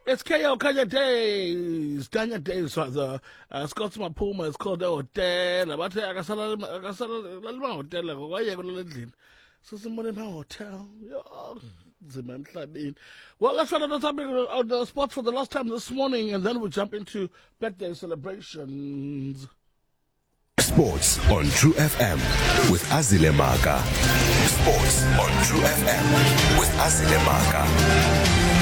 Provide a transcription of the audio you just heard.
It's KO Kanya Days. Kanya Days rather. Scotsman Puma is called the hotel. But I got a hotel. Why are you going to so somebody in my hotel. Well, let's run the topic of the sports for the last time this morning, and then we'll jump into birthday celebrations. Sports on True FM with Azile Maka. Sports on True FM with Azile Maka.